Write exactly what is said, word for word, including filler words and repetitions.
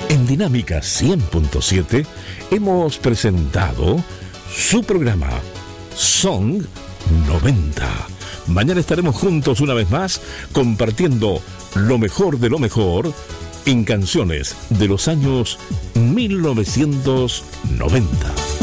En Dinámica cien punto siete hemos presentado su programa Song noventa. Mañana estaremos juntos una vez más compartiendo lo mejor de lo mejor en canciones de los años mil novecientos noventa.